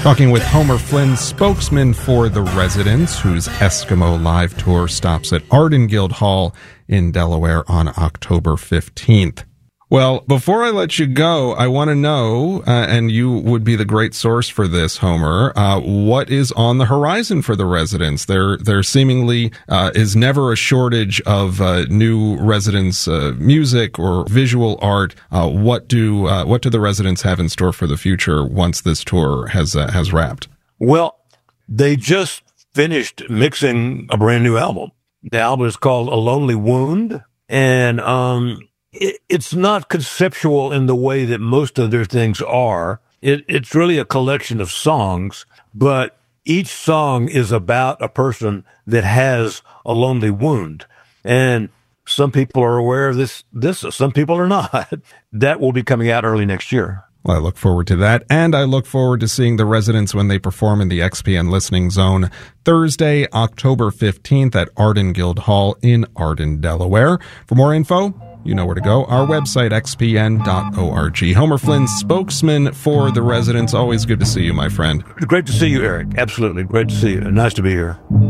Talking with Homer Flynn, spokesman for The Residents, whose Eskimo Live Tour stops at Arden Guildhall in Delaware on October 15th. Well, before I let you go, I want to know, and you would be the great source for this, Homer, what is on the horizon for The Residents? There seemingly is never a shortage of new Residents music or visual art. What do The Residents have in store for the future once this tour has wrapped? Well, they just finished mixing a brand new album. The album is called A Lonely Wound, and it's not conceptual in the way that most of their things are. It's really a collection of songs, but each song is about a person that has a lonely wound. And some people are aware of this, some people are not. That will be coming out early next year. Well, I look forward to that, and I look forward to seeing The Residents when they perform in the XPN Listening Zone Thursday, October 15th at Arden Guildhall in Arden, Delaware. For more info, you know where to go. Our website, xpn.org. Homer Flynn, spokesman for The Residents. Always good to see you, my friend. Great to see you, Eric. Absolutely. Great to see you. Nice to be here.